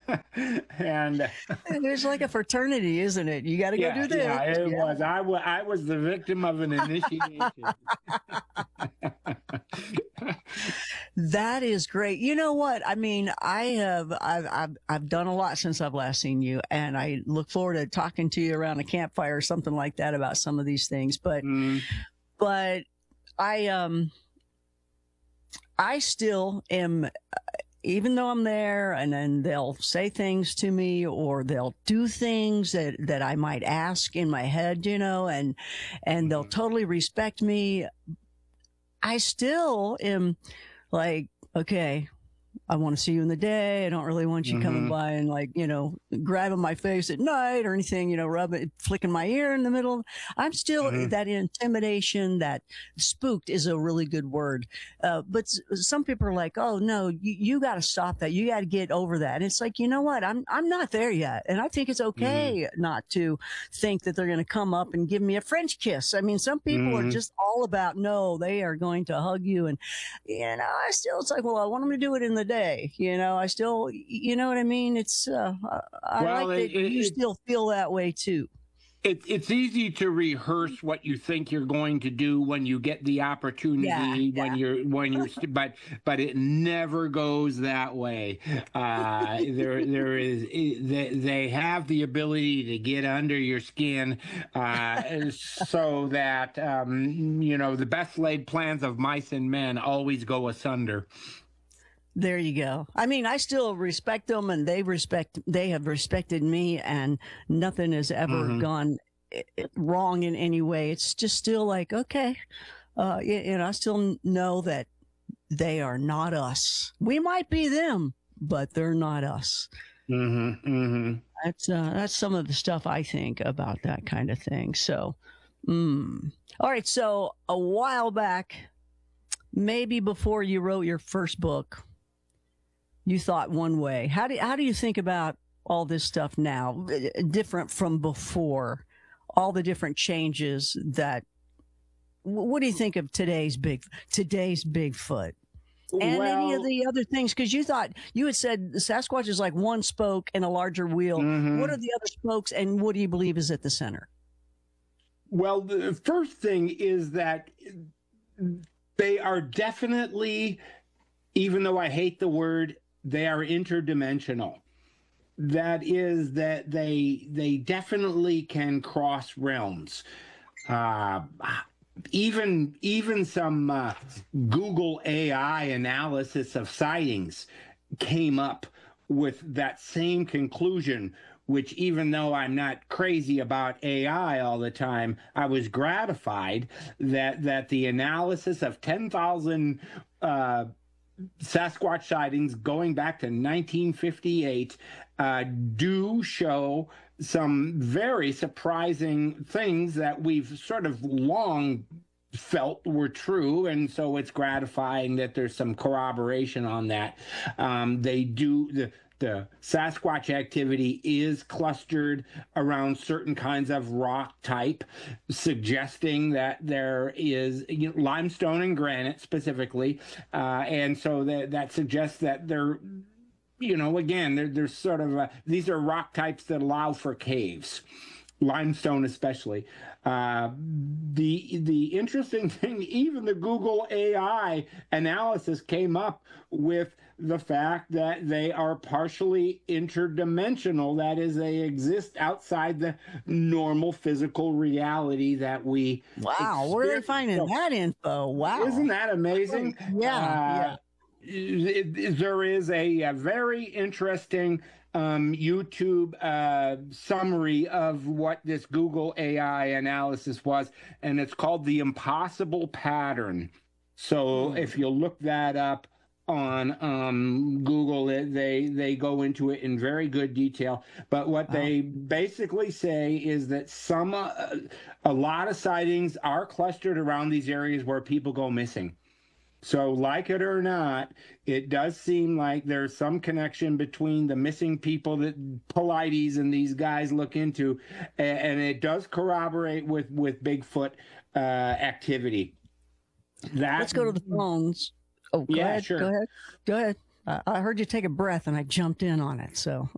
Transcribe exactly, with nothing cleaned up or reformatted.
and There's like a fraternity, isn't it? You got to go yeah, do yeah, this. it Yeah. was. I was I was the victim of an initiation. That is great. You know what? I mean, I have I've I've I've done a lot since I've last seen you, and I look forward to talking to you around a campfire or something like that about some of these things. But Mm, but I um I still am, even though I'm there, and then they'll say things to me or they'll do things that that I might ask in my head, you know, and and they'll mhm, totally respect me. I still am like, okay, I want to see you in the day. I don't really want you coming mhm, by and like, you know, grabbing my face at night or anything, you know, rubbing, flicking my ear in the middle. I'm still mhm, that intimidation, that spooked is a really good word. Uh, but s- some people are like, oh no, you, you got to stop that. You got to get over that. And it's like, you know what? I'm, I'm not there yet. And I think it's mhm, okay not to think that they're going to come up and give me a French kiss. I mean, some people are mhm. just all about, no, they are going to hug you and you know, I still, it's like, well, I want them to do it in the day. You know, I still, you know what I mean? It's, uh, I, I Well, like it, that you it, still feel that way too. It, it's easy to rehearse what you think you're going to do when you get the Yeah. opportunity, when Yeah. you're when you're st- but but it never goes that way. Uh, there there is they, they have the ability to get under your skin, uh, so that um, you know the best laid plans of mice and men always go asunder. There you go. I mean, I still respect them and they respect, they have respected me and nothing has ever Hmm. gone eh, eh, wrong in any way. It's just still like, okay. Uh, y- you know, I still know that they are not us. We might be them, but they're not us. Hmm. Hmm. That's uh, that's some of the stuff I think about that kind of thing. So, mm. All right. So a while back, maybe before you wrote your first book, you thought one way. How do how do you think about all this stuff now, uh, different from before? All the different changes that. What do you think of today's big today's Bigfoot? And any of Well, the other things, because you thought you had said the Sasquatch is like one spoke in a larger wheel. What are mhm. the other spokes, and what do you believe is at the center? Well, the first thing is that they are definitely, even though I hate the word, they are interdimensional. That is that they they definitely can cross realms. Uh, even even some uh, Google A I analysis of sightings came up with that same conclusion, which, even though I'm not crazy about A I all the time, I was gratified that that the analysis of ten thousand uh, Sasquatch sightings going back to nineteen fifty-eight uh, do show some very surprising things that we've sort of long felt were true, and so it's gratifying that there's some corroboration on that. Um, they do the the Sasquatch activity is clustered around certain kinds of rock type, suggesting that there is, you know, limestone and granite specifically, uh, and so that that suggests that there, you know, again, there, there's sort of a, these are rock types that allow for caves, limestone especially. Uh, the the interesting thing, even the Google A I analysis came up with the fact that they are partially interdimensional. That is, they exist outside the normal physical reality that we Wow, where are they experience. finding So, that info? isn't Wow, that that's great. amazing? Yeah, Uh, yeah. it, it, there is a, a very interesting um, YouTube uh, summary of what this Google A I analysis was, and it's called the impossible pattern. So Hmm. if you look that up on um, Google, it, they they go into it in very good detail. But what Wow. they basically say is that some uh, a lot of sightings are clustered around these areas where people go missing. So, like it or not, it does seem like there's some connection between the missing people that Polites and these guys look into, and it does corroborate with with Bigfoot uh, activity. That, Let's go to the phones. Oh, go yeah, ahead. Go sure. ahead. Go ahead. I I heard you take a breath and I jumped in on it. So